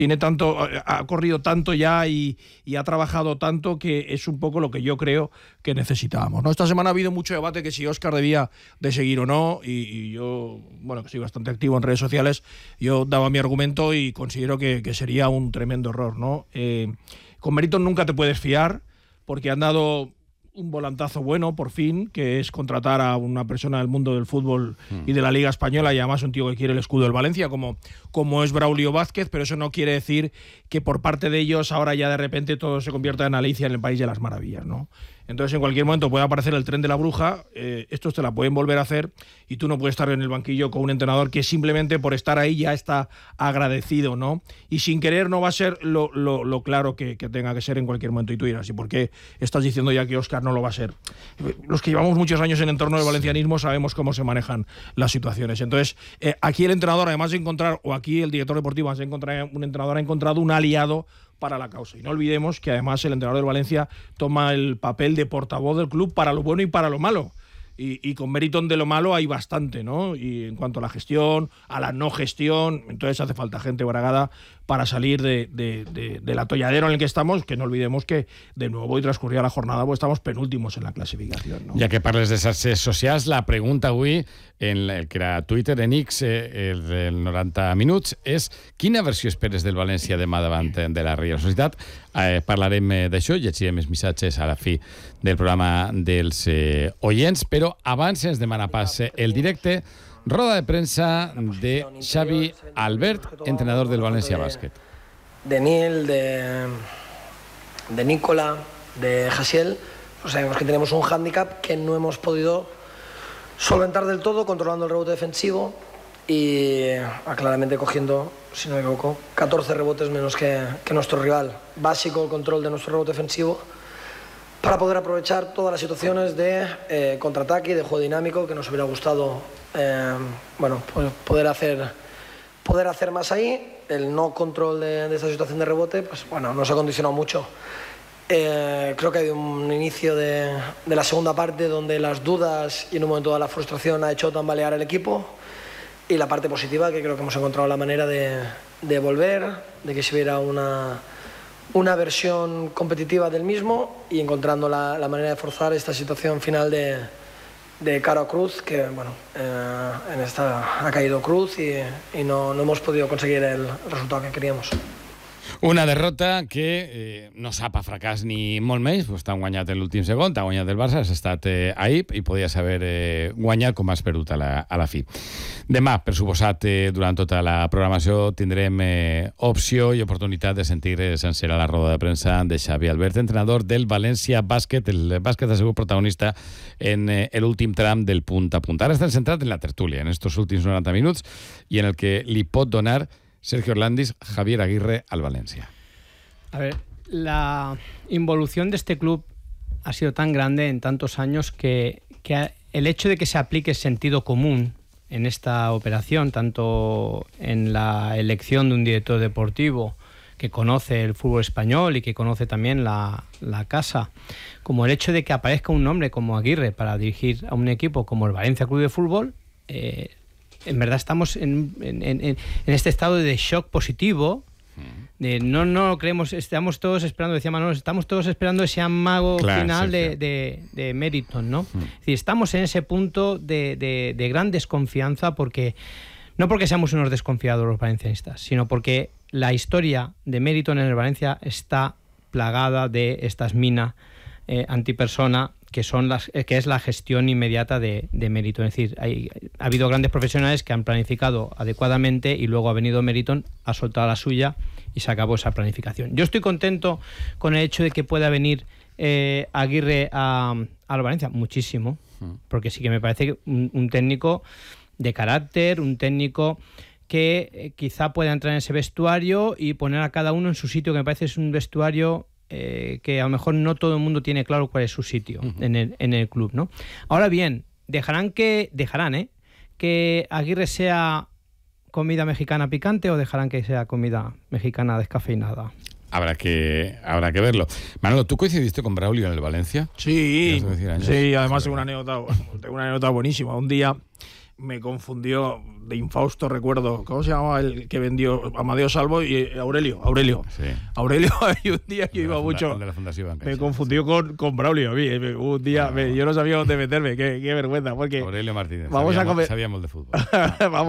tiene tanto, ha corrido tanto ya y ha trabajado tanto que es un poco lo que yo creo que necesitábamos, ¿no? Esta semana ha habido mucho debate que si Óscar debía de seguir o no, y yo, bueno, que soy bastante activo en redes sociales, yo daba mi argumento y considero que sería un tremendo error, ¿no? Con Meriton nunca te puedes fiar porque han dado un volantazo bueno, por fin, que es contratar a una persona del mundo del fútbol y de la Liga Española, y además un tío que quiere el escudo del Valencia, como es Braulio Vázquez, pero eso no quiere decir que por parte de ellos ahora ya de repente todo se convierta en Alicia en el País de las Maravillas, ¿no? Entonces en cualquier momento puede aparecer el tren de la bruja, estos te la pueden volver a hacer y tú no puedes estar en el banquillo con un entrenador que simplemente por estar ahí ya está agradecido, ¿no? Y sin querer no va a ser lo claro que tenga que ser en cualquier momento. Y tú dirás, ¿y por qué estás diciendo ya que Óscar no lo va a ser? Los que llevamos muchos años en entorno del valencianismo sabemos cómo se manejan las situaciones. Entonces, aquí el entrenador, además de encontrar, o aquí el director deportivo, además de encontrar un entrenador, ha encontrado un aliado para la causa. Y no olvidemos que además el entrenador del Valencia toma el papel de portavoz del club para lo bueno y para lo malo. Y con Meriton de lo malo hay bastante, ¿no? Y en cuanto a la gestión, a la no gestión, entonces hace falta gente bragada para salir del atolladero en el que estamos, que no olvidemos que de nuevo y transcurrida la jornada pues estamos penúltimos en la clasificación, no? Ja que parles de xarxes socials, la pregunta avui en el que era Twitter, en X, el del 90 minuts, és quina versió esperes del València demà davant de la Real Societat? Parlarem d'això, llegirem els missatges a la fi del programa dels oients, però abans ens demana pas el directe. Roda de premsa de Xavi Albert, entrenador del Valencia Básquet. De Neil, de Nicola, de Jasiel, pues sabemos que tenemos un hándicap que no hemos podido solventar del todo, controlando el rebote defensivo y claramente cogiendo, si no me equivoco, 14 rebotes menos que nuestro rival. Básico el control de nuestro rebote defensivo para poder aprovechar todas las situaciones de contraataque y de juego dinámico que nos hubiera gustado pues poder hacer más ahí. El no control de esta situación de rebote pues nos ha condicionado mucho. Creo que hay un inicio de la segunda parte donde las dudas y en un momento dado la frustración ha hecho tambalear el equipo, y la parte positiva que creo que hemos encontrado la manera de volver, de que se viera una versión competitiva del mismo y encontrando la manera de forzar esta situación final de cara a Cruz, que en esta ha caído Cruz y no hemos podido conseguir el resultado que queríamos. Una derrota que no sap a fracàs ni molt menys, pues t'han guanyat en l'últim segon, t'ha guanyat el Barça, has estat ahí i podies haver guanyat com has perdut a la fi. Demà, per suposat, durant tota la programació tindrem opció i oportunitat de sentir sencera la roda de premsa de Xavi Albert, entrenador del València Bàsquet. El bàsquet ha sigut protagonista en l'últim tram del punt a punt. Ara estem centrat en la tertúlia, en estos últims 90 minuts, i en el que li pot donar Sergio Orlandis, Javier Aguirre al Valencia. A ver, la involución de este club ha sido tan grande en tantos años que el hecho de que se aplique sentido común en esta operación, tanto en la elección de un director deportivo que conoce el fútbol español y que conoce también la casa, como el hecho de que aparezca un nombre como Aguirre para dirigir a un equipo como el Valencia Club de Fútbol, en verdad estamos en este estado de shock positivo. No creemos, estamos todos esperando, decía Manolo, estamos todos esperando ese amago final de Meriton, ¿no? Es decir, estamos en ese punto de gran desconfianza, porque no porque seamos unos desconfiados los valencianistas, sino porque la historia de Meriton en el Valencia está plagada de estas minas antipersona, que es la gestión inmediata de Meriton. Es decir, ha habido grandes profesionales que han planificado adecuadamente y luego ha venido Meriton, ha soltado la suya y se acabó esa planificación. Yo estoy contento con el hecho de que pueda venir Aguirre al Valencia, muchísimo, porque sí que me parece un técnico de carácter, un técnico que quizá pueda entrar en ese vestuario y poner a cada uno en su sitio, que me parece es un vestuario que a lo mejor no todo el mundo tiene claro cuál es su sitio en el club, ¿no? Ahora bien, dejarán que Aguirre sea comida mexicana picante, o dejarán que sea comida mexicana descafeinada. Habrá que verlo. Manolo, ¿tú coincidiste con Braulio en el Valencia? Sí, además tengo una anécdota buenísima. Un día me confundió de infausto recuerdo. ¿Cómo se llamaba el que vendió Amadeo Salvo y Aurelio? Sí. Aurelio, hay un día que iba mucho. De la Fundación Banca, me confundió con Braulio a mí. Un día yo no sabía dónde meterme. Qué vergüenza. Porque Aurelio Martínez. Sabíamos de fútbol. Vamos